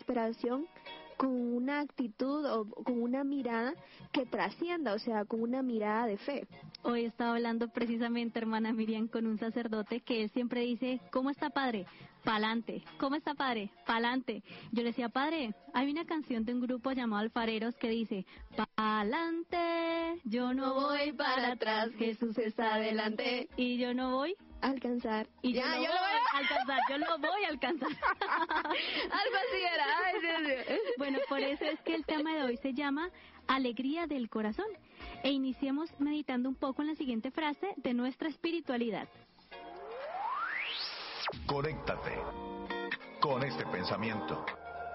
desesperación con una actitud o con una mirada que trascienda, o sea, con una mirada de fe. Hoy estaba hablando precisamente, hermana Miriam, con un sacerdote que él siempre dice, ¿cómo está, padre? Pa'lante. ¿Cómo está, padre? Pa'lante. Yo le decía, padre, hay una canción de un grupo llamado Alfareros que dice, pa'lante, yo no voy para atrás, Jesús está adelante, y yo no voy a alcanzar. Y yo lo voy a alcanzar, yo lo voy a alcanzar. Algo así era. Ay, Dios mío. Bueno, por eso es que el tema de hoy se llama Alegría del Corazón. E iniciemos meditando un poco en la siguiente frase de nuestra espiritualidad. Conéctate con este pensamiento.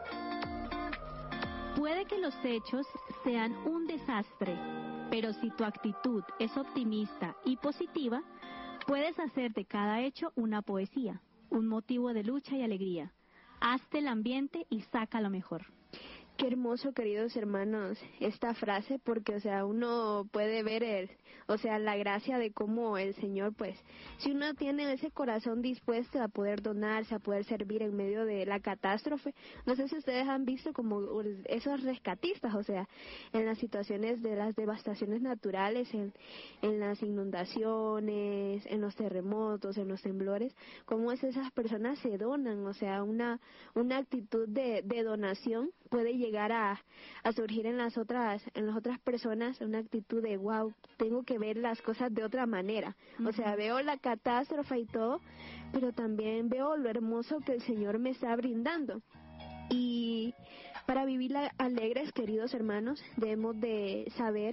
Puede que los hechos sean un desastre, pero si tu actitud es optimista y positiva, puedes hacer de cada hecho una poesía, un motivo de lucha y alegría. Hazte el ambiente y saca lo mejor. Qué hermoso, queridos hermanos, esta frase, porque, o sea, uno puede ver, la gracia de cómo el Señor, pues, si uno tiene ese corazón dispuesto a poder donarse, a poder servir en medio de la catástrofe, no sé si ustedes han visto como esos rescatistas, o sea, en las situaciones de las devastaciones naturales, en las inundaciones, en los terremotos, en los temblores, cómo esas personas se donan, o sea, una actitud de donación puede llegar a surgir en las otras personas, una actitud de wow, tengo que ver las cosas de otra manera. O sea, veo la catástrofe y todo, pero también veo lo hermoso que el Señor me está brindando. Y para vivir alegres, queridos hermanos, debemos de saber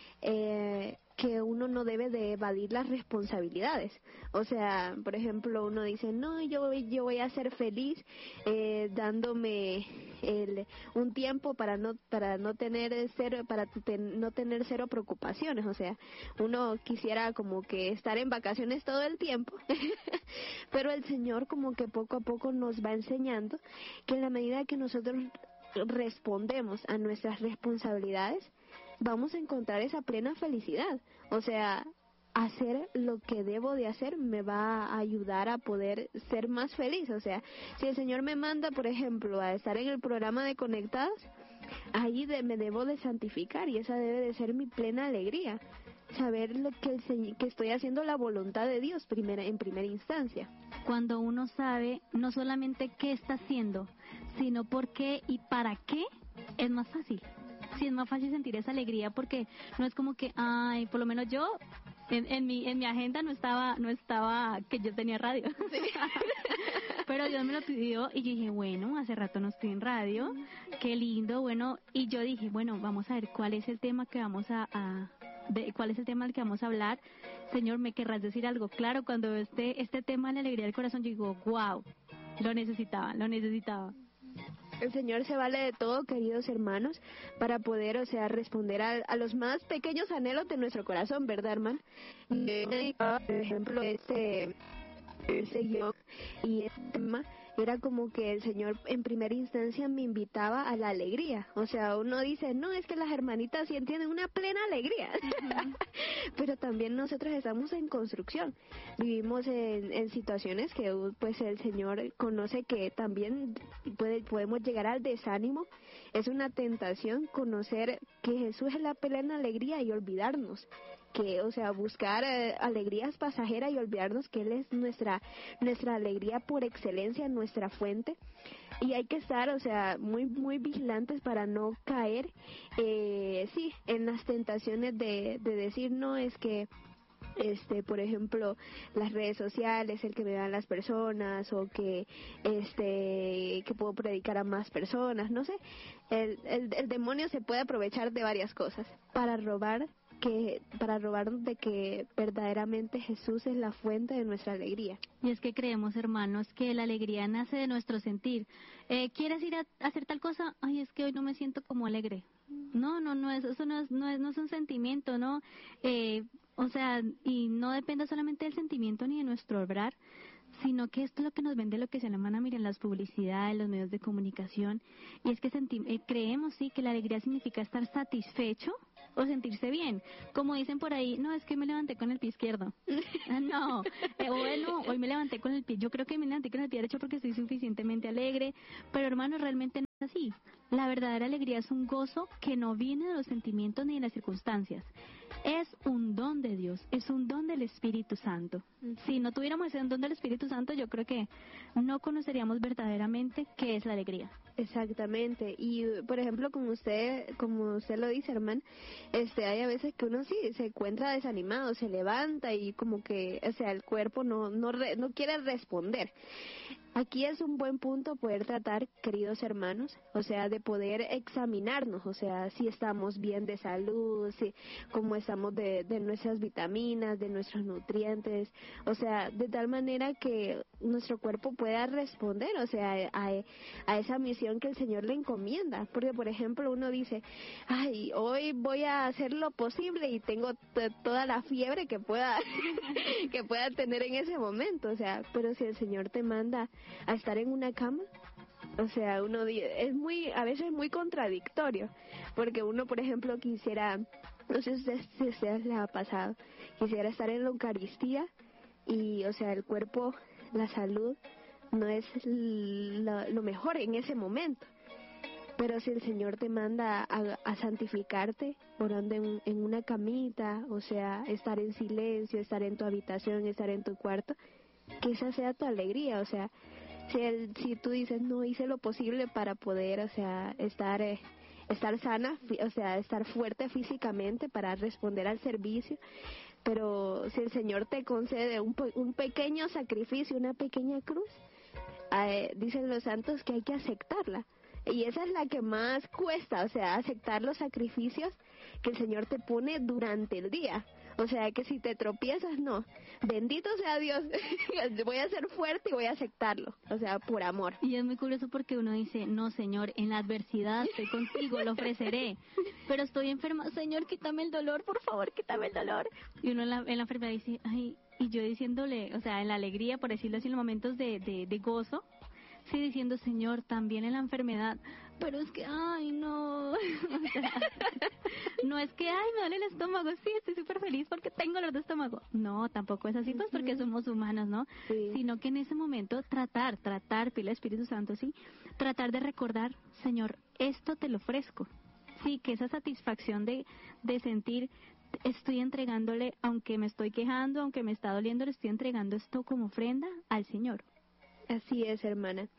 que uno no debe de evadir las responsabilidades. O sea, por ejemplo, uno dice, no, yo voy a ser feliz dándome un tiempo para no tener cero preocupaciones. O sea, uno quisiera como que estar en vacaciones todo el tiempo, pero el Señor como que poco a poco nos va enseñando que en la medida que nosotros respondemos a nuestras responsabilidades, vamos a encontrar esa plena felicidad. O sea, hacer lo que debo de hacer me va a ayudar a poder ser más feliz. O sea, si el Señor me manda, por ejemplo, a estar en el programa de Conectados, ahí me debo de santificar, y esa debe de ser mi plena alegría. Saber lo que estoy haciendo la voluntad de Dios en primera instancia. Cuando uno sabe no solamente qué está haciendo, sino por qué y para qué, es más fácil. Sí, es más fácil sentir esa alegría, porque no es como que, ay, por lo menos yo en mi agenda no estaba que yo tenía radio. Sí. Pero Dios me lo pidió y yo dije, bueno, hace rato no estoy en radio, qué lindo, bueno, y yo dije, bueno, vamos a ver cuál es el tema que vamos cuál es el tema del que vamos a hablar. Señor, ¿me querrás decir algo? Claro, cuando este tema de la alegría del corazón, yo digo, wow, lo necesitaba. El Señor se vale de todo, queridos hermanos, para poder, responder a los más pequeños anhelos de nuestro corazón, ¿verdad, hermano? Por ejemplo, ese guión y este tema era como que el Señor en primera instancia me invitaba a la alegría. O sea, uno dice, no, es que las hermanitas sí tienen una plena alegría. Pero también nosotros estamos en construcción. Vivimos en situaciones que pues el Señor conoce que también podemos llegar al desánimo. Es una tentación conocer que Jesús es la plena alegría y olvidarnos que, o sea, buscar alegrías pasajeras y olvidarnos que Él es nuestra alegría por excelencia, nuestra fuente. Y hay que estar, o sea, muy vigilantes para no caer, en las tentaciones de decir, no, es que por ejemplo, las redes sociales, el que me vean las personas, o que puedo predicar a más personas, no sé. El demonio se puede aprovechar de varias cosas para robarnos de que verdaderamente Jesús es la fuente de nuestra alegría. Y es que creemos, hermanos, que la alegría nace de nuestro sentir. ¿Quieres ir a hacer tal cosa? Ay, es que hoy no me siento como alegre. No, eso no es un sentimiento, ¿no? O sea, y no depende solamente del sentimiento ni de nuestro obrar, sino que esto es lo que nos vende lo que se llama, miren, las publicidades, los medios de comunicación, y es que creemos, sí, que la alegría significa estar satisfecho o sentirse bien. Como dicen por ahí, no, es que me levanté con el pie izquierdo. No, bueno, hoy me levanté con el pie, yo creo que me levanté con el pie derecho porque estoy suficientemente alegre, pero hermano, realmente no es así. La verdadera alegría es un gozo que no viene de los sentimientos ni de las circunstancias. Es un don de Dios, es un don del Espíritu Santo. Si no tuviéramos ese don del Espíritu Santo, yo creo que no conoceríamos verdaderamente qué es la alegría. Exactamente. Y por ejemplo, como usted lo dice, hermano, hay a veces que uno sí se encuentra desanimado, se levanta y como que, o sea, el cuerpo no quiere responder. Aquí es un buen punto poder tratar, queridos hermanos, o sea, de poder examinarnos, o sea, si estamos bien de salud, si cómo estamos de nuestras vitaminas, de nuestros nutrientes, o sea, de tal manera que nuestro cuerpo pueda responder, o sea, a esa misión que el Señor le encomienda. Porque, por ejemplo, uno dice, ay, hoy voy a hacer lo posible y tengo toda la fiebre que pueda que pueda tener en ese momento, o sea, pero si el Señor te manda a estar en una cama, o sea, uno a veces muy contradictorio, porque uno, por ejemplo, quisiera, no sé si a ustedes les ha pasado, quisiera estar en la Eucaristía y, o sea, el cuerpo, la salud no es lo mejor en ese momento. Pero si el Señor te manda a santificarte, orando en una camita, o sea, estar en silencio, estar en tu habitación, estar en tu cuarto, que esa sea tu alegría, o sea, si tú dices, no hice lo posible para poder, o sea, estar sana, o sea, estar fuerte físicamente para responder al servicio, pero si el Señor te concede un pequeño sacrificio, una pequeña cruz, dicen los santos que hay que aceptarla. Y esa es la que más cuesta, o sea, aceptar los sacrificios que el Señor te pone durante el día. O sea, que si te tropiezas, no. Bendito sea Dios, voy a ser fuerte y voy a aceptarlo. O sea, por amor. Y es muy curioso porque uno dice, no, Señor, en la adversidad estoy contigo, lo ofreceré. Pero estoy enferma, Señor, quítame el dolor, por favor, quítame el dolor. Y uno en la enfermedad dice, ay, y yo diciéndole, o sea, en la alegría, por decirlo así, en los momentos de gozo, sí, diciendo, Señor, también en la enfermedad, pero es que, ay, no, o sea, no es que, ay, me duele el estómago, sí, estoy súper feliz porque tengo dolor de estómago. No, tampoco es así, pues porque somos humanos, ¿no? Sí. Sino que en ese momento tratar, pide el Espíritu Santo, sí, tratar de recordar, Señor, esto te lo ofrezco. Sí, que esa satisfacción de sentir, estoy entregándole, aunque me estoy quejando, aunque me está doliendo, le estoy entregando esto como ofrenda al Señor. Así es, hermana.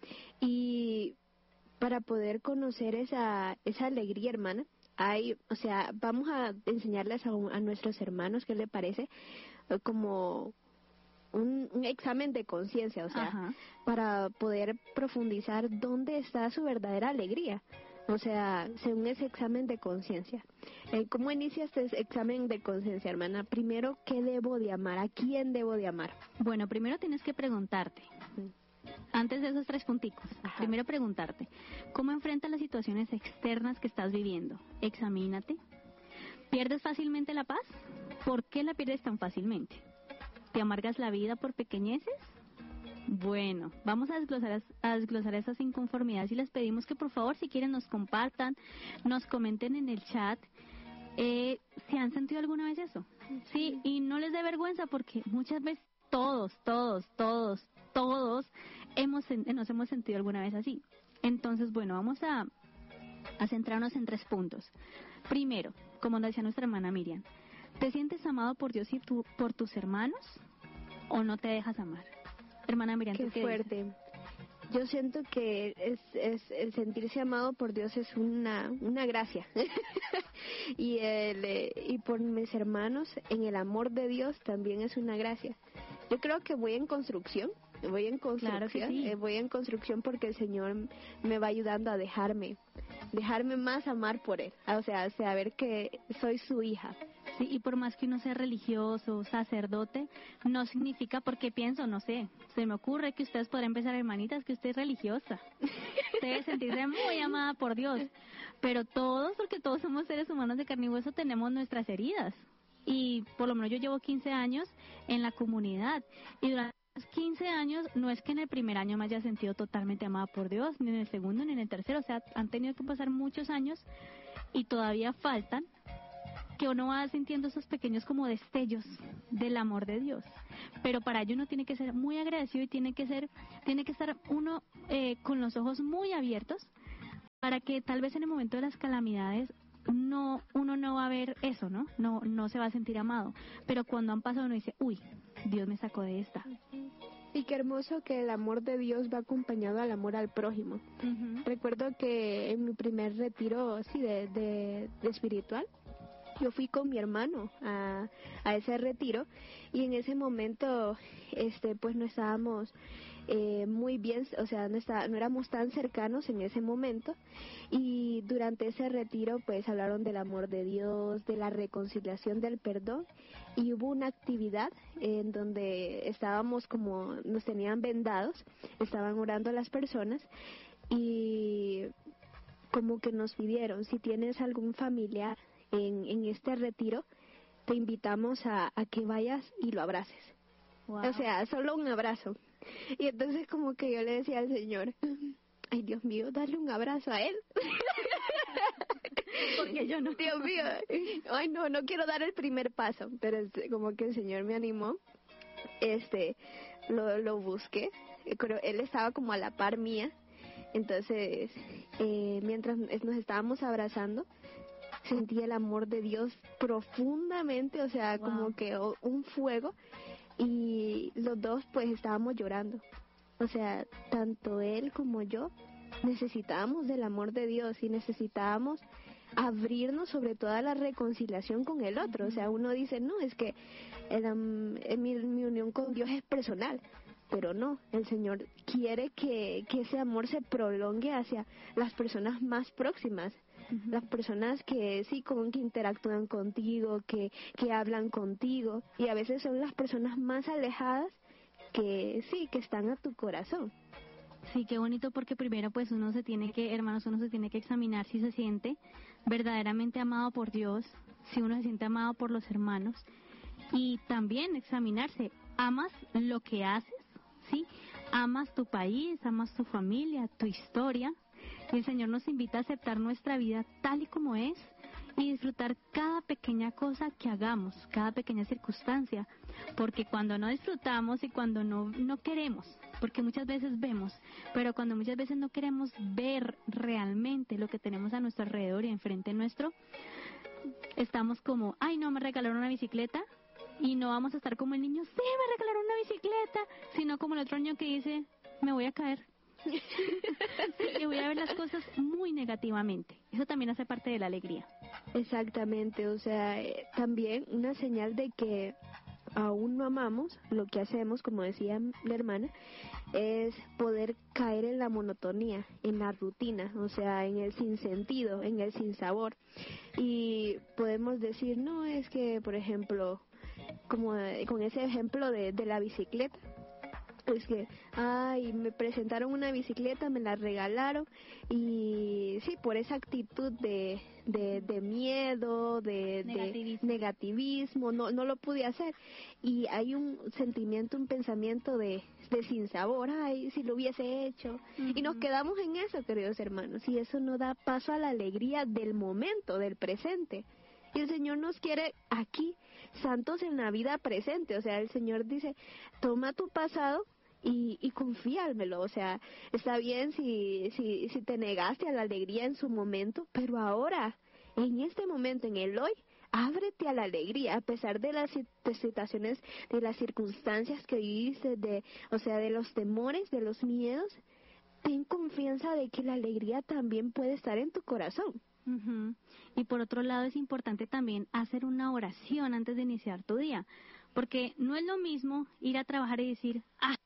Y para poder conocer esa alegría, hermana, o sea, vamos a enseñarles a nuestros hermanos, ¿qué le parece? Como un examen de conciencia, o sea, Ajá. para poder profundizar dónde está su verdadera alegría. O sea, según ese examen de conciencia. ¿Cómo inicia este examen de conciencia, hermana? Primero, ¿qué debo de amar? ¿A quién debo de amar? Bueno, primero tienes que preguntarte, antes de esos 3 punticos, primero preguntarte, ¿cómo enfrentas las situaciones externas que estás viviendo? Examínate. ¿Pierdes fácilmente la paz? ¿Por qué la pierdes tan fácilmente? ¿Te amargas la vida por pequeñeces? Bueno, vamos a desglosar esas inconformidades y les pedimos que por favor, si quieren, nos compartan, nos comenten en el chat. ¿Se han sentido alguna vez eso? Sí, y no les dé vergüenza porque muchas veces todos nos hemos sentido alguna vez así. Entonces, bueno, vamos a centrarnos en 3 puntos. Primero, como decía nuestra hermana Miriam, ¿te sientes amado por Dios y por tus hermanos o no te dejas amar? Hermana Miriam, ¿tú qué fuerte. dices? Yo siento que es el sentirse amado por Dios es una gracia. Y por mis hermanos, en el amor de Dios también es una gracia. Yo creo que voy en construcción. Claro que sí. Voy en construcción porque el Señor me va ayudando a dejarme más amar por Él, o sea, saber que soy su hija. Sí, y por más que uno sea religioso, sacerdote, no significa, porque pienso, no sé, se me ocurre que ustedes podrán empezar, hermanitas, que usted es religiosa. Debe sentirse muy amada por Dios, pero todos, porque todos somos seres humanos de carne y hueso, tenemos nuestras heridas. Y por lo menos yo llevo 15 años en la comunidad y durante 15 años, no es que en el primer año me haya sentido totalmente amada por Dios, ni en el segundo, ni en el tercero, o sea, han tenido que pasar muchos años y todavía faltan, que uno va sintiendo esos pequeños como destellos del amor de Dios. Pero para ello uno tiene que ser muy agradecido y tiene que estar uno con los ojos muy abiertos para que tal vez en el momento de las calamidades uno no va a ver eso, ¿no? No se va a sentir amado. Pero cuando han pasado uno dice, uy, Dios me sacó de esta. Y qué hermoso que el amor de Dios va acompañado al amor al prójimo. Uh-huh. Recuerdo que en mi primer retiro así de espiritual, yo fui con mi hermano a ese retiro y en ese momento pues no estábamos muy bien, o sea, no éramos tan cercanos en ese momento, y durante ese retiro pues hablaron del amor de Dios, de la reconciliación, del perdón, y hubo una actividad en donde estábamos como nos tenían vendados, estaban orando las personas y como que nos pidieron, si tienes algún familiar en este retiro, te invitamos a que vayas y lo abraces. Wow. O sea, solo un abrazo. Y entonces como que yo le decía al Señor, ay Dios mío, dale un abrazo a él. Porque yo no. Dios mío, ay no quiero dar el primer paso, pero como que el Señor me animó, lo busqué, pero él estaba como a la par mía, entonces mientras nos estábamos abrazando, sentí el amor de Dios profundamente, o sea, wow, como que un fuego, y los dos pues estábamos llorando. O sea, tanto él como yo necesitábamos del amor de Dios y necesitábamos abrirnos sobre toda la reconciliación con el otro. O sea, uno dice, no, es que mi unión con Dios es personal. Pero no, el Señor quiere que ese amor se prolongue hacia las personas más próximas. Uh-huh. Las personas que sí, como que interactúan contigo, que hablan contigo, y a veces son las personas más alejadas que sí, que están a tu corazón. Sí, qué bonito, porque primero pues uno se tiene que examinar si se siente verdaderamente amado por Dios, si uno se siente amado por los hermanos, y también examinarse, ¿amas lo que haces? ¿Sí? ¿Amas tu país? ¿Amas tu familia? ¿Tu historia? Y el Señor nos invita a aceptar nuestra vida tal y como es y disfrutar cada pequeña cosa que hagamos, cada pequeña circunstancia, porque cuando no disfrutamos y cuando no queremos, porque muchas veces vemos, pero cuando muchas veces no queremos ver realmente lo que tenemos a nuestro alrededor y enfrente nuestro, estamos como, ay no, me regalaron una bicicleta, y no vamos a estar como el niño, sí, me regalaron una bicicleta, sino como el otro niño que dice, me voy a caer. Y voy a ver las cosas muy negativamente. Eso también hace parte de la alegría. Exactamente, o sea, también una señal de que aún no amamos lo que hacemos, como decía la hermana, es poder caer en la monotonía, en la rutina, o sea, en el sinsentido, en el sinsabor. Y podemos decir, no, es que, por ejemplo, como con ese ejemplo de la bicicleta, pues que, ay, me presentaron una bicicleta, me la regalaron, y sí, por esa actitud de miedo, de negativismo, no lo pude hacer, y hay un sentimiento, un pensamiento de sinsabor, ay, si lo hubiese hecho, uh-huh. Y nos quedamos en eso, queridos hermanos, y eso no da paso a la alegría del momento, del presente. Y el Señor nos quiere aquí, santos en la vida presente. O sea, el Señor dice, toma tu pasado y confíalmelo. O sea, está bien si te negaste a la alegría en su momento, pero ahora, en este momento, en el hoy, ábrete a la alegría, a pesar de las situaciones, de las circunstancias que viviste, de los temores, de los miedos. Ten confianza de que la alegría también puede estar en tu corazón. Uh-huh. Y por otro lado es importante también hacer una oración antes de iniciar tu día, porque no es lo mismo ir a trabajar y decir,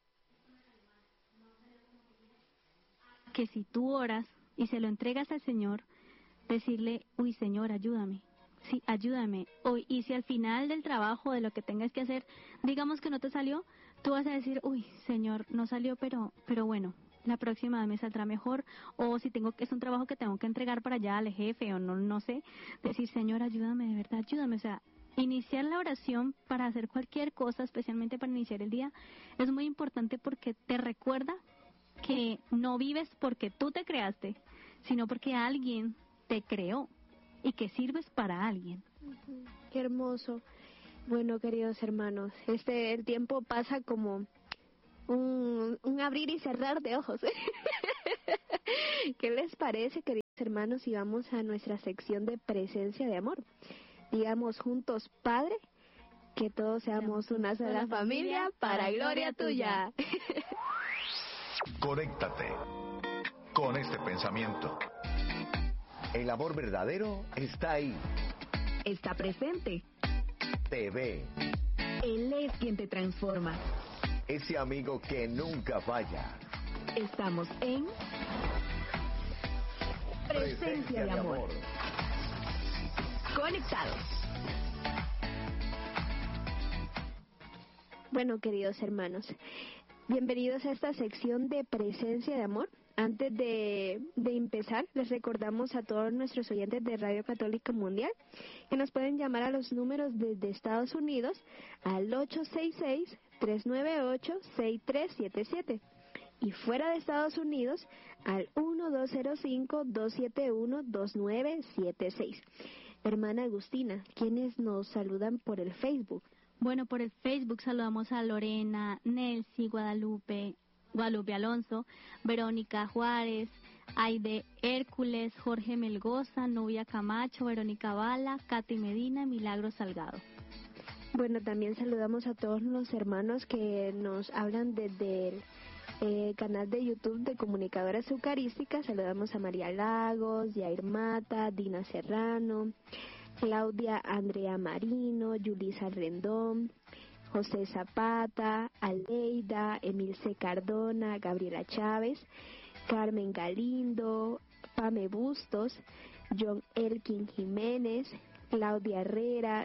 que si tú oras y se lo entregas al Señor, decirle, uy Señor, ayúdame, sí, ayúdame. Y si al final del trabajo, de lo que tengas que hacer, digamos que no te salió, tú vas a decir, uy Señor, no salió, pero bueno, la próxima vez me saldrá mejor, o si es un trabajo que tengo que entregar para allá al jefe, o no sé, decir, Señor, ayúdame, de verdad, ayúdame, o sea, iniciar la oración para hacer cualquier cosa, especialmente para iniciar el día, es muy importante porque te recuerda que no vives porque tú te creaste, sino porque alguien te creó y que sirves para alguien. Qué hermoso. Bueno, queridos hermanos, el tiempo pasa como un abrir y cerrar de ojos. ¿Qué les parece, queridos hermanos, si vamos a nuestra sección de presencia de amor? Digamos juntos, Padre, que todos seamos una sola familia para gloria tuya. Conéctate con este pensamiento. El amor verdadero está ahí. Está presente. Te ve. Él es quien te transforma. Ese amigo que nunca falla. Estamos en Presencia de Amor. Conectados. Bueno, queridos hermanos, bienvenidos a esta sección de Presencia de Amor. Antes de empezar, les recordamos a todos nuestros oyentes de Radio Católica Mundial que nos pueden llamar a los números desde Estados Unidos al 866-398-6377 y fuera de Estados Unidos al 1205-271-2976. Hermana Agustina, ¿quiénes nos saludan por el Facebook? Bueno, por el Facebook saludamos a Lorena, Nelcy, Guadalupe Alonso, Verónica Juárez, Aide Hércules, Jorge Melgoza, Nubia Camacho, Verónica Bala, Katy Medina, Milagro Salgado. Bueno, también saludamos a todos los hermanos que nos hablan desde el canal de YouTube de Comunicadoras Eucarísticas. Saludamos a María Lagos, Yair Mata, Dina Serrano, Claudia Andrea Marino, Yulisa Rendón, José Zapata, Aleida, Emilce Cardona, Gabriela Chávez, Carmen Galindo, Pame Bustos, John Elkin Jiménez, Claudia Herrera,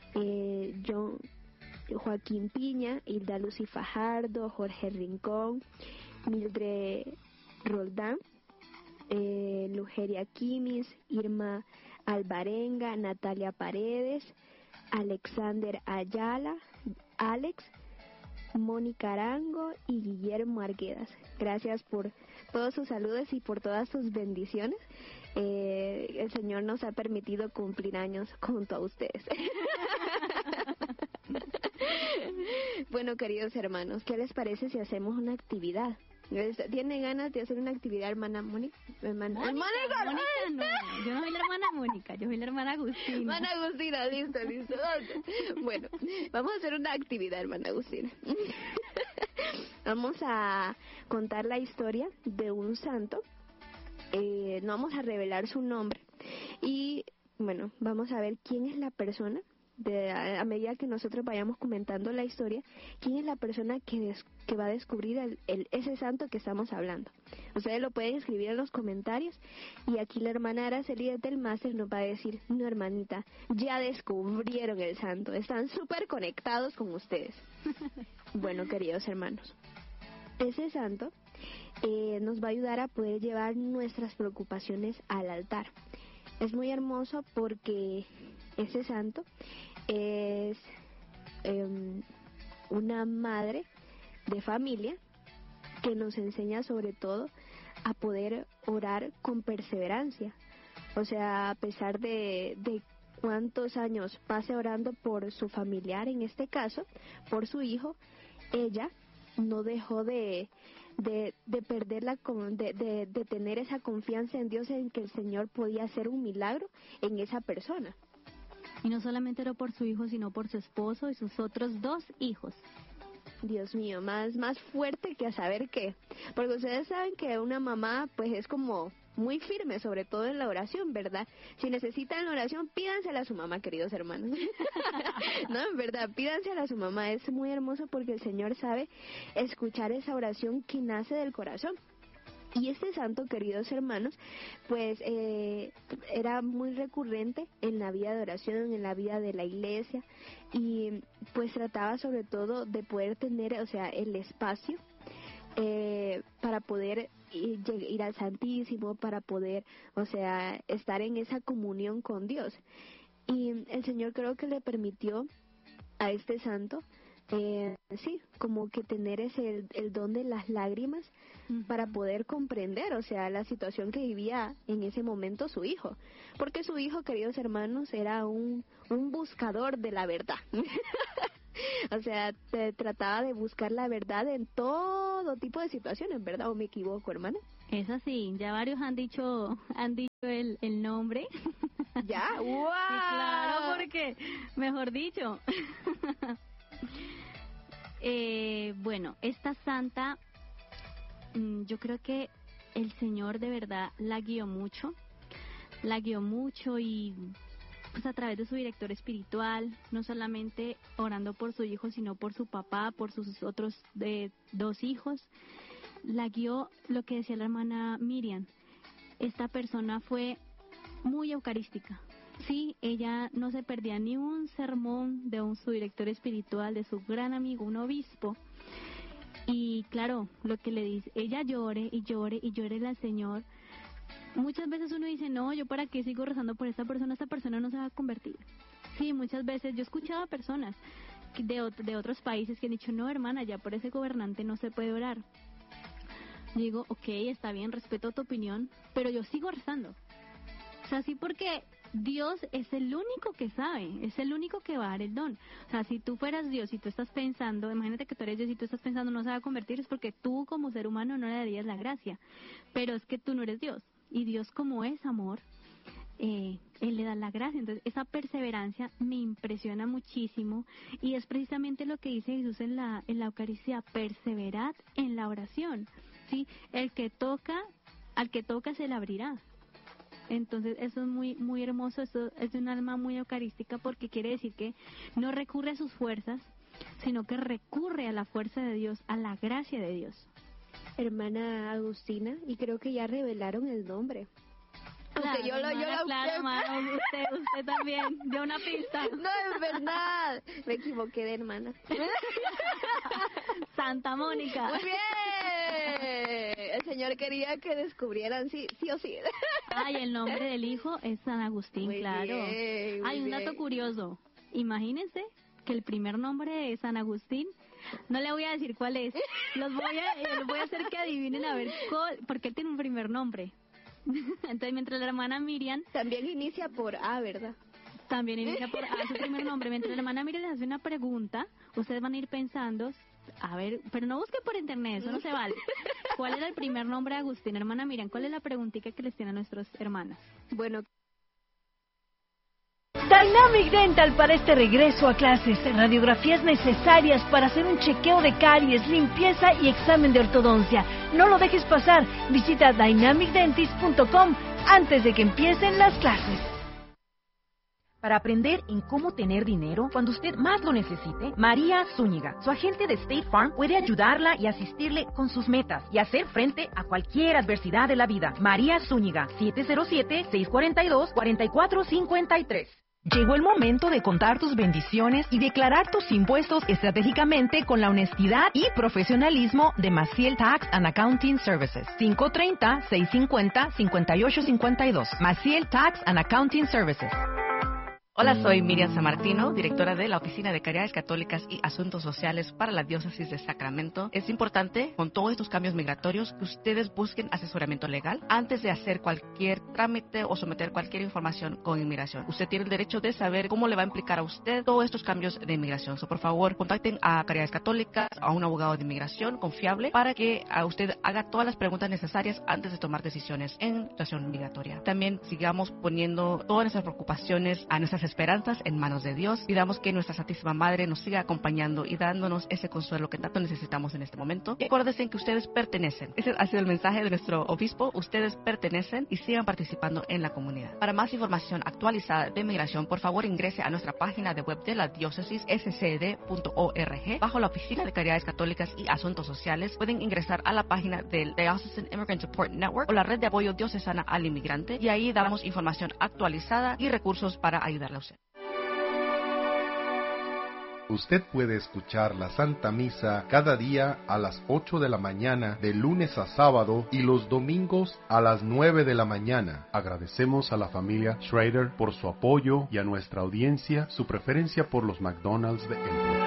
Joaquín Piña, Hilda Lucy Fajardo, Jorge Rincón, Mildred Roldán, Lugeria Quimis, Irma Alvarenga, Natalia Paredes, Alexander Ayala, Alex, Mónica Arango y Guillermo Arguedas. Gracias por todos sus saludos y por todas sus bendiciones. El Señor nos ha permitido cumplir años junto a ustedes. Bueno, queridos hermanos, ¿qué les parece si hacemos una actividad? ¿Tiene ganas de hacer una actividad, hermana Mónica? Mónica, no, yo no soy la hermana Mónica, yo soy la hermana Agustina. Hermana Agustina, listo. Bueno, vamos a hacer una actividad, hermana Agustina. Vamos a contar la historia de un santo. No vamos a revelar su nombre. Y, bueno, vamos a ver quién es la persona. A medida que nosotros vayamos comentando la historia, quién es la persona que va a descubrir ese santo que estamos hablando. Ustedes lo pueden escribir en los comentarios y aquí la hermana Araceli del Máster nos va a decir: no, hermanita, ya descubrieron el santo, están súper conectados con ustedes. Bueno, queridos hermanos, ese santo nos va a ayudar a poder llevar nuestras preocupaciones al altar. Es muy hermoso porque ese santo es una madre de familia que nos enseña sobre todo a poder orar con perseverancia. O sea, a pesar de cuántos años pase orando por su familiar, en este caso, por su hijo, ella no dejó de perder de tener esa confianza en Dios, en que el Señor podía hacer un milagro en esa persona. Y no solamente era por su hijo, sino por su esposo y sus otros 2 hijos. Dios mío, más fuerte que a saber qué. Porque ustedes saben que una mamá pues es como muy firme, sobre todo en la oración, ¿verdad? Si necesitan la oración, pídansela a su mamá, queridos hermanos. No, en verdad, pídansela a su mamá. Es muy hermoso porque el Señor sabe escuchar esa oración que nace del corazón. Y este santo, queridos hermanos, pues era muy recurrente en la vida de oración, en la vida de la iglesia, y pues trataba sobre todo de poder tener, o sea, el espacio para poder ir al Santísimo, para poder, o sea, estar en esa comunión con Dios. Y el Señor creo que le permitió a este santo, sí, como que tener el don de las lágrimas para poder comprender, o sea, la situación que vivía en ese momento su hijo. Porque su hijo, queridos hermanos, era un buscador de la verdad. O sea, trataba de buscar la verdad en todo tipo de situaciones, ¿verdad? ¿O me equivoco, hermana? Es así, ya varios han dicho el nombre. ¿Ya? ¡Wow! Sí, claro, porque, mejor dicho. Bueno, esta santa, yo creo que el Señor de verdad la guió mucho y pues a través de su director espiritual, no solamente orando por su hijo, sino por su papá, por sus otros 2 hijos, la guió lo que decía la hermana Miriam. Esta persona fue muy eucarística. Sí, ella no se perdía ni un sermón de su director espiritual, de su gran amigo, un obispo. Y claro, lo que le dice, ella llore y llore y llore al Señor. Muchas veces uno dice, no, yo para qué sigo rezando por esta persona no se va a convertir. Sí, muchas veces yo he escuchado a personas de otros países que han dicho, no, hermana, ya por ese gobernante no se puede orar. Yo digo, ok, está bien, respeto tu opinión, pero yo sigo rezando. O sea, sí, porque Dios es el único que sabe, es el único que va a dar el don. O sea, si tú fueras Dios y tú estás pensando, imagínate que tú eres Dios y tú estás pensando no se va a convertir, es porque tú como ser humano no le darías la gracia. Pero es que tú no eres Dios. Y Dios, como es amor, Él le da la gracia. Entonces, esa perseverancia me impresiona muchísimo. Y es precisamente lo que dice Jesús en la Eucaristía: perseverad en la oración. ¿Sí? Al que toca se le abrirá. Entonces, eso es muy, muy hermoso. Eso es de un alma muy eucarística, porque quiere decir que no recurre a sus fuerzas, sino que recurre a la fuerza de Dios, a la gracia de Dios. Hermana Agustina, y creo que ya revelaron el nombre. Claro, Aunque yo lo claro, hermano, usted también dio una pista. No, es verdad. Me equivoqué de hermana. Santa Mónica. Muy bien. El Señor quería que descubrieran sí o sí. Ay, el nombre del hijo es San Agustín, Muy claro. bien, Hay un dato curioso. Imagínense que el primer nombre de San Agustín, no le voy a decir cuál es, los voy a hacer que adivinen a ver porque él tiene un primer nombre. Entonces, mientras la hermana Miriam también inicia por A, ¿verdad? También inicia por A su primer nombre. Mientras la hermana Miriam les hace una pregunta, ustedes van a ir pensando, a ver, pero no busquen por internet, eso no se vale. ¿Cuál era el primer nombre de Agustín? Hermana Miriam, ¿cuál es la preguntita que les tienen a nuestros hermanos? Bueno, Dynamic Dental para este regreso a clases. Radiografías necesarias para hacer un chequeo de caries, limpieza y examen de ortodoncia. No lo dejes pasar. Visita dynamicdentist.com antes de que empiecen las clases. Para aprender en cómo tener dinero cuando usted más lo necesite, María Zúñiga, su agente de State Farm, puede ayudarla y asistirle con sus metas y hacer frente a cualquier adversidad de la vida. María Zúñiga, 707-642-4453. Llegó el momento de contar tus bendiciones y declarar tus impuestos estratégicamente con la honestidad y profesionalismo de Maciel Tax and Accounting Services. 530-650-5852. Maciel Tax and Accounting Services. Hola, soy Miriam Sammartino, directora de la Oficina de Caridades Católicas y Asuntos Sociales para la Diócesis de Sacramento. Es importante, con todos estos cambios migratorios, que ustedes busquen asesoramiento legal antes de hacer cualquier trámite o someter cualquier información con inmigración. Usted tiene el derecho de saber cómo le va a implicar a usted todos estos cambios de inmigración. Por favor, contacten a Caridades Católicas, a un abogado de inmigración confiable, para que a usted haga todas las preguntas necesarias antes de tomar decisiones en situación migratoria. También sigamos poniendo todas nuestras preocupaciones, a nuestras esperanzas en manos de Dios. Pidamos que nuestra Santísima Madre nos siga acompañando y dándonos ese consuelo que tanto necesitamos en este momento. Y acuérdense que ustedes pertenecen. Ese ha sido el mensaje de nuestro obispo. Ustedes pertenecen y sigan participando en la comunidad. Para más información actualizada de migración, por favor ingrese a nuestra página de web de la diócesis, scd.org. Bajo la Oficina de Caridades Católicas y Asuntos Sociales, pueden ingresar a la página del Diocesan Immigrant Support Network o la red de apoyo diocesana al inmigrante, y ahí damos información actualizada y recursos para ayudarle a usted. Usted puede escuchar la Santa Misa cada día a las 8 de la mañana, de lunes a sábado, y los domingos a las 9 de la mañana. Agradecemos a la familia Schrader por su apoyo y a nuestra audiencia su preferencia por los McDonald's de Elmwood.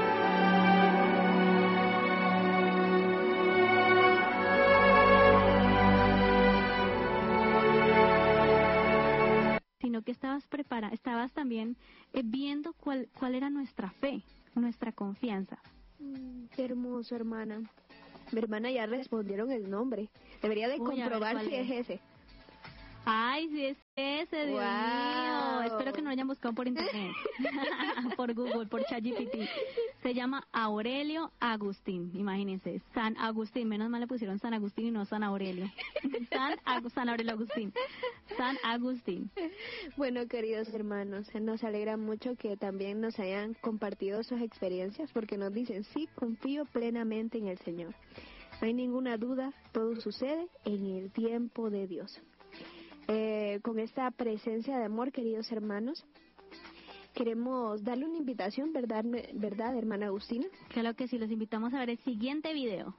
Sino que estabas también viendo cuál era nuestra fe, nuestra confianza. Qué hermoso, hermana. Mi hermana ya respondieron el nombre. Debería de comprobar si es ese. Ay, sí es ese, Dios mío. Espero que no lo hayan buscado por internet, por Google, por ChatGPT. Se llama Aurelio Agustín, imagínense. San Agustín, menos mal le pusieron San Agustín y no San Aurelio. San Aurelio Agustín. San Agustín. Bueno, queridos hermanos, nos alegra mucho que también nos hayan compartido sus experiencias, porque nos dicen, sí, confío plenamente en el Señor. No hay ninguna duda, todo sucede en el tiempo de Dios. Con esta presencia de amor, queridos hermanos, queremos darle una invitación, ¿verdad, hermana Agustina? Claro que sí, los invitamos a ver el siguiente video.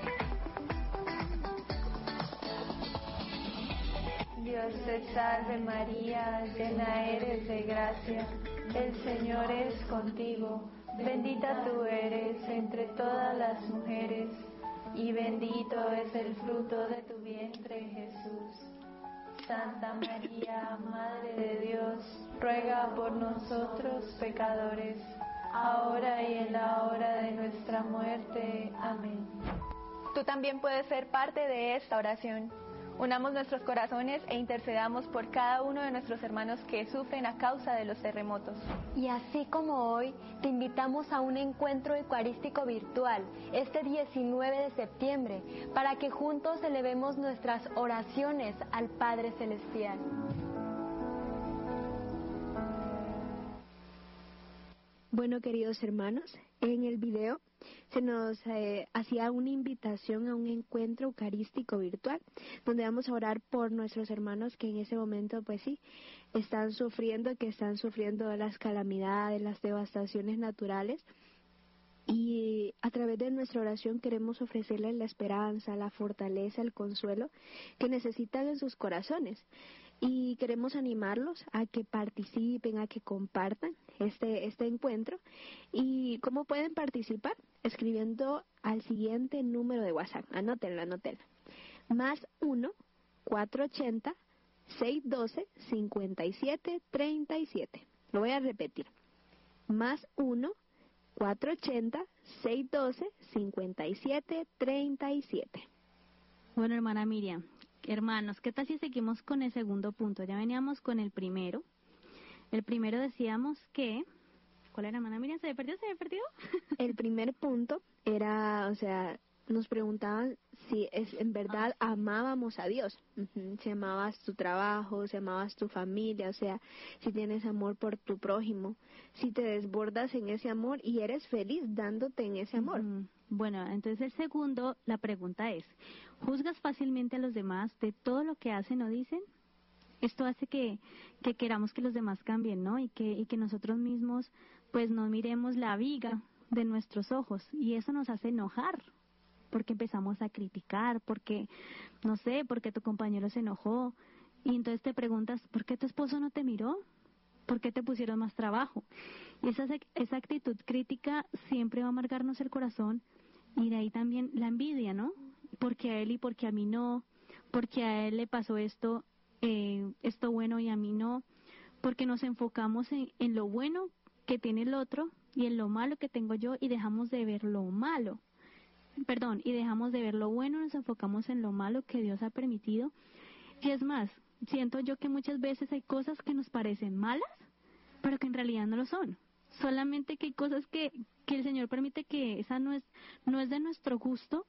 Dios te salve María, llena eres de gracia, el Señor es contigo, bendita tú eres entre todas las mujeres, y bendito es el fruto de tu vientre, Jesús. Santa María, Madre de Dios, ruega por nosotros pecadores, ahora y en la hora de nuestra muerte. Amén. Tú también puedes ser parte de esta oración. Unamos nuestros corazones e intercedamos por cada uno de nuestros hermanos que sufren a causa de los terremotos. Y así como hoy, te invitamos a un encuentro eucarístico virtual este 19 de septiembre para que juntos elevemos nuestras oraciones al Padre Celestial. Bueno, queridos hermanos, en el video se nos hacía una invitación a un encuentro eucarístico virtual, donde vamos a orar por nuestros hermanos que en ese momento, pues sí, están sufriendo las calamidades, las devastaciones naturales. Y a través de nuestra oración queremos ofrecerles la esperanza, la fortaleza, el consuelo que necesitan en sus corazones. Y queremos animarlos a que participen, a que compartan este encuentro. ¿Y cómo pueden participar? Escribiendo al siguiente número de WhatsApp. Anótenlo. Más 1-480-612-5737. Lo voy a repetir. Más 1-480-612-5737. Bueno, hermana Miriam, hermanos, ¿qué tal si seguimos con el segundo punto? Ya veníamos con el primero. El primero decíamos que... ¿Cuál era, hermana Miriam? ¿Se me perdió? El primer punto era, nos preguntaban si en verdad amábamos a Dios. Si amabas tu trabajo, si amabas tu familia, si tienes amor por tu prójimo, si te desbordas en ese amor y eres feliz dándote en ese amor. Bueno, entonces el segundo, la pregunta es, ¿juzgas fácilmente a los demás de todo lo que hacen o dicen? Esto hace que queramos que los demás cambien, ¿no? Y que nosotros mismos pues no miremos la viga de nuestros ojos, y eso nos hace enojar, porque empezamos a criticar, porque tu compañero se enojó, y entonces te preguntas, ¿por qué tu esposo no te miró? ¿Por qué te pusieron más trabajo? Y esa actitud crítica siempre va a amargarnos el corazón, y de ahí también la envidia, ¿no? Porque a él y porque a mí no, porque a él le pasó esto bueno y a mí no, porque nos enfocamos en lo bueno que tiene el otro y en lo malo que tengo yo, y dejamos de ver lo malo. Y dejamos de ver lo bueno, nos enfocamos en lo malo que Dios ha permitido. Y es más, siento yo que muchas veces hay cosas que nos parecen malas, pero que en realidad no lo son. Solamente que hay cosas que el Señor permite que esa no es de nuestro gusto,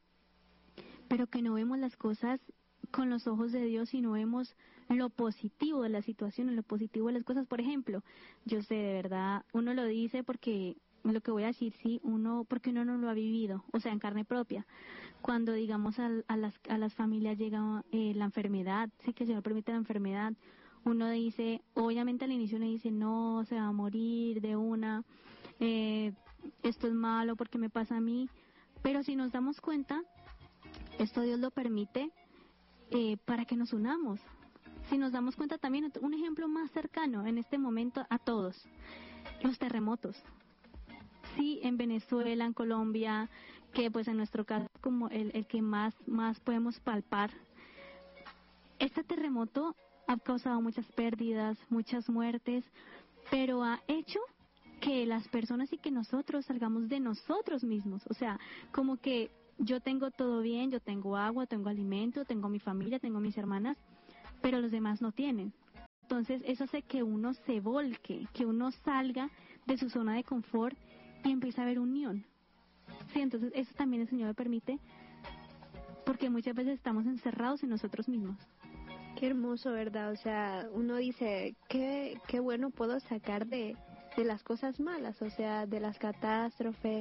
pero que no vemos las cosas con los ojos de Dios y no vemos lo positivo de la situación, lo positivo de las cosas. Por ejemplo, yo sé, de verdad, uno lo dice porque lo que voy a decir, sí, porque uno no lo ha vivido, en carne propia. Cuando, digamos, a las familias llega la enfermedad, sí, que el Señor permite la enfermedad, uno dice, obviamente al inicio uno dice, no, se va a morir de una, esto es malo, ¿por qué me pasa a mí? Pero si nos damos cuenta, esto Dios lo permite para que nos unamos. Si nos damos cuenta también, un ejemplo más cercano en este momento a todos, los terremotos. Sí, en Venezuela, en Colombia, que pues en nuestro caso es como el que más podemos palpar. Este terremoto ha causado muchas pérdidas, muchas muertes, pero ha hecho que las personas y que nosotros salgamos de nosotros mismos. O sea, como que yo tengo todo bien, yo tengo agua, tengo alimento, tengo mi familia, tengo mis hermanas, pero los demás no tienen. Entonces eso hace que uno se volque, que uno salga de su zona de confort y empieza a haber unión. Sí, entonces eso también el Señor me permite, porque muchas veces estamos encerrados en nosotros mismos. Qué hermoso, ¿verdad? O sea, uno dice, qué bueno puedo sacar de las cosas malas, o sea, de las catástrofes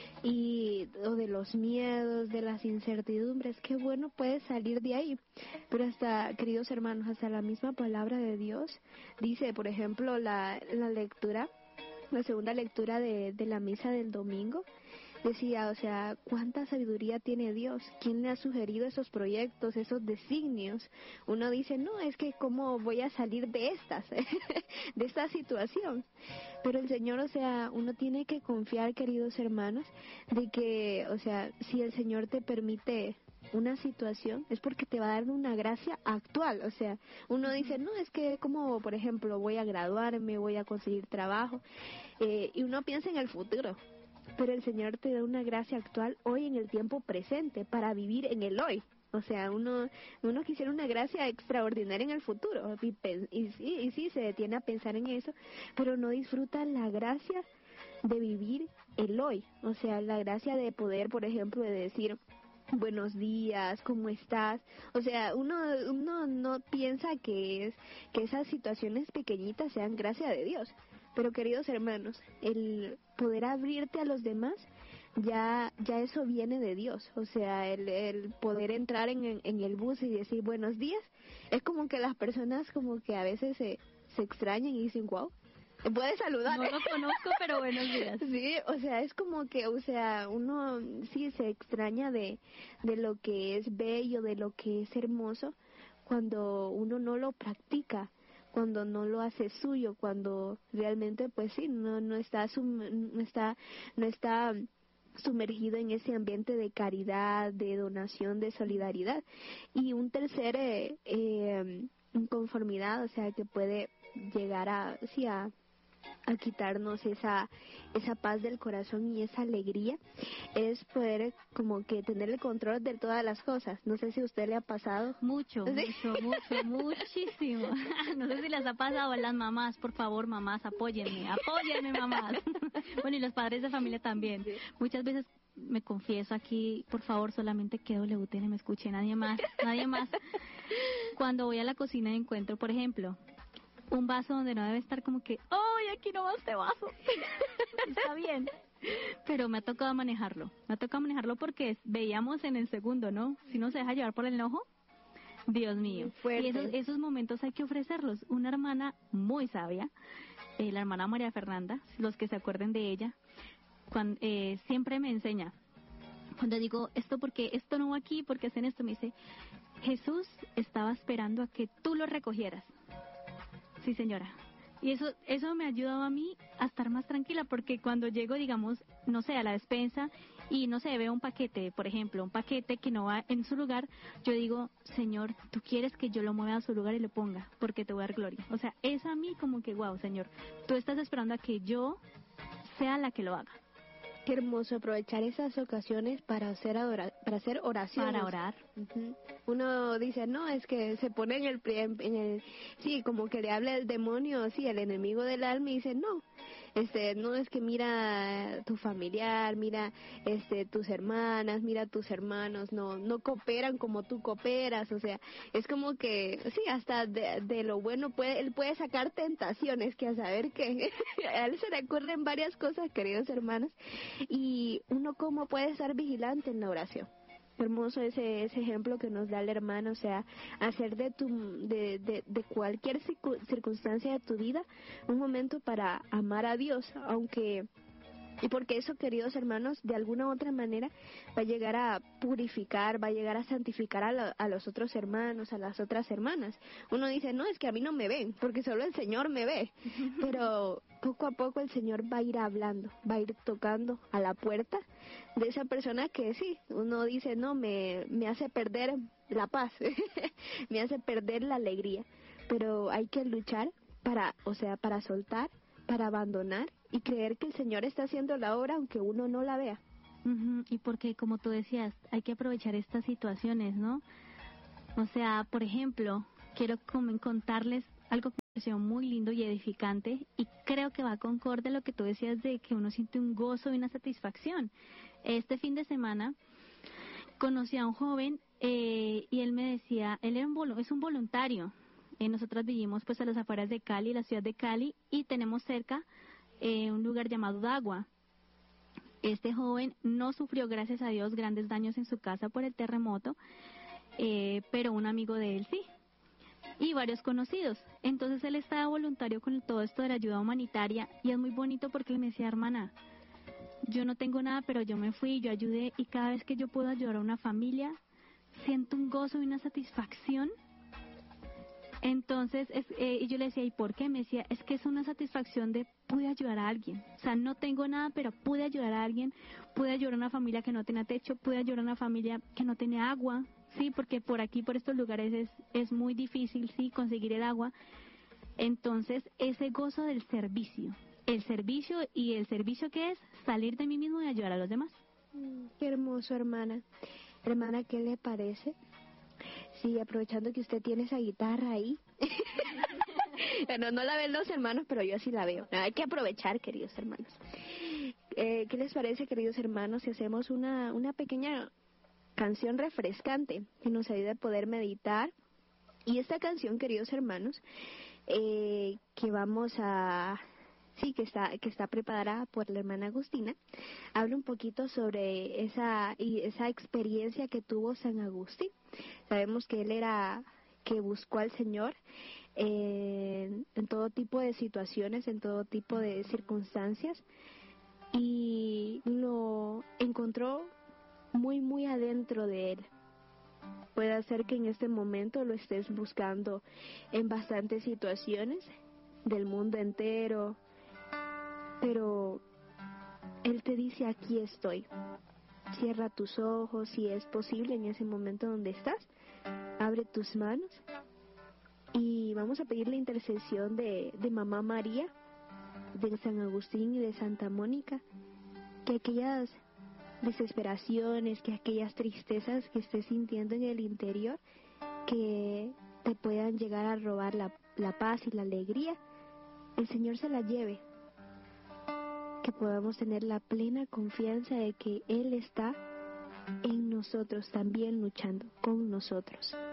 o de los miedos, de las incertidumbres, qué bueno puede salir de ahí. Pero hasta, queridos hermanos, hasta la misma palabra de Dios dice, por ejemplo, la lectura, la segunda lectura de la misa del domingo, decía, o sea, cuánta sabiduría tiene Dios, quién le ha sugerido esos proyectos, esos designios. Uno dice, no, es que cómo voy a salir de de esta situación. Pero el Señor, o sea, uno tiene que confiar, queridos hermanos, de que, o sea, si el Señor te permite una situación, es porque te va a dar una gracia actual. O sea, uno dice, no, es que como, por ejemplo, voy a graduarme, voy a conseguir trabajo, y uno piensa en el futuro. Pero el Señor te da una gracia actual hoy en el tiempo presente para vivir en el hoy. O sea, uno quisiera una gracia extraordinaria en el futuro y sí se detiene a pensar en eso, pero no disfruta la gracia de vivir el hoy. O sea, la gracia de poder, por ejemplo, de decir buenos días, ¿cómo estás? O sea, uno no piensa que esas situaciones pequeñitas sean gracia de Dios. Pero queridos hermanos, el poder abrirte a los demás, ya eso viene de Dios. O sea, el poder entrar en el bus y decir buenos días, es como que las personas como que a veces se extrañan y dicen, wow, puedes saludar. No lo conozco, pero buenos días. Sí, o sea, es como que, o sea, uno sí se extraña de lo que es bello, de lo que es hermoso, cuando uno no lo practica, cuando no lo hace suyo, cuando realmente pues sí, no está sumergido en ese ambiente de caridad, de donación, de solidaridad. Y un tercer inconformidad, o sea, que puede llegar a quitarnos esa paz del corazón y esa alegría, es poder como que tener el control de todas las cosas. No sé si a usted le ha pasado. Mucho, muchísimo. No sé si les ha pasado a las mamás. Por favor, mamás, apóyenme, mamás. Bueno, y los padres de familia también. Muchas veces me confieso aquí, por favor, solamente que WTN me escuche, nadie más. Cuando voy a la cocina y encuentro, por ejemplo, un vaso donde no debe estar, como que, ¡ay, aquí no va este vaso! Está bien. Pero me ha tocado manejarlo. Porque veíamos en el segundo, ¿no? Si no se deja llevar por el enojo, Dios mío. Y esos momentos hay que ofrecerlos. Una hermana muy sabia, la hermana María Fernanda, los que se acuerden de ella, siempre me enseña. Cuando digo, porque esto no va aquí, porque hacen esto, me dice, Jesús estaba esperando a que tú lo recogieras. Sí, señora. Y eso me ha ayudado a mí a estar más tranquila, porque cuando llego, digamos, no sé, a la despensa y no sé, veo un paquete, por ejemplo, un paquete que no va en su lugar, yo digo, Señor, tú quieres que yo lo mueva a su lugar y lo ponga, porque te voy a dar gloria. O sea, es a mí como que, wow, Señor, tú estás esperando a que yo sea la que lo haga. Qué hermoso aprovechar esas ocasiones para hacer oraciones. Para orar. Uh-huh. Uno dice, no, es que se pone en el sí, como que le habla el demonio, sí, el enemigo del alma, y dice, no, no, es que mira tu familiar, mira tus hermanas, mira tus hermanos, no cooperan como tú cooperas. O sea, es como que, sí, hasta de lo bueno él puede sacar tentaciones, que a saber que a él se le ocurren varias cosas, queridos hermanos. Y uno cómo puede estar vigilante en la oración. Hermoso ese ejemplo que nos da la hermana, o sea, hacer de cualquier circunstancia de tu vida un momento para amar a Dios, aunque Y porque eso, queridos hermanos, de alguna u otra manera va a llegar a purificar, va a llegar a santificar a los otros hermanos, a las otras hermanas. Uno dice, no, es que a mí no me ven, porque solo el Señor me ve. Pero poco a poco el Señor va a ir hablando, va a ir tocando a la puerta de esa persona que sí, uno dice, no, me hace perder la paz, me hace perder la alegría. Pero hay que luchar para soltar, para abandonar y creer que el Señor está haciendo la obra aunque uno no la vea. Y porque, como tú decías, hay que aprovechar estas situaciones, ¿no? O sea, por ejemplo, quiero contarles algo que me pareció muy lindo y edificante, y creo que va concorde a lo que tú decías de que uno siente un gozo y una satisfacción. Este fin de semana conocí a un joven y él me decía, él es un voluntario. Nosotros vivimos pues a las afueras de Cali, la ciudad de Cali, y tenemos cerca un lugar llamado Dagua. Este joven no sufrió, gracias a Dios, grandes daños en su casa por el terremoto, pero un amigo de él sí, y varios conocidos. Entonces él estaba voluntario con todo esto de la ayuda humanitaria, y es muy bonito porque él me decía, hermana, yo no tengo nada, pero yo me fui, yo ayudé, y cada vez que yo puedo ayudar a una familia, siento un gozo y una satisfacción. Entonces, y yo le decía, ¿y por qué? Me decía, es que es una satisfacción de pude ayudar a alguien. O sea, no tengo nada, pero pude ayudar a alguien, pude ayudar a una familia que no tenía techo, pude ayudar a una familia que no tenía agua, sí, porque por aquí, por estos lugares es muy difícil, sí, conseguir el agua. Entonces, ese gozo del servicio, el servicio que es salir de mí mismo y ayudar a los demás. Qué hermoso, hermana. Hermana, ¿qué le parece? Sí, aprovechando que usted tiene esa guitarra ahí. Bueno, no la ven los hermanos, pero yo sí la veo. Hay que aprovechar, queridos hermanos. ¿Qué les parece, queridos hermanos, si hacemos una pequeña canción refrescante que nos ayude a poder meditar? Y esta canción, queridos hermanos, que vamos a... Sí, que está preparada por la hermana Agustina, habla un poquito sobre esa experiencia que tuvo San Agustín. Sabemos que él que buscó al Señor en todo tipo de situaciones, en todo tipo de circunstancias, y lo encontró muy, muy adentro de él. Puede ser que en este momento lo estés buscando en bastantes situaciones del mundo entero, pero Él te dice, aquí estoy. Cierra tus ojos, si es posible, en ese momento donde estás. Abre tus manos y vamos a pedir la intercesión de Mamá María, de San Agustín y de Santa Mónica, que aquellas desesperaciones, que aquellas tristezas que estés sintiendo en el interior, que te puedan llegar a robar la paz y la alegría, el Señor se la lleve. Que podamos tener la plena confianza de que Él está en nosotros, también luchando con nosotros.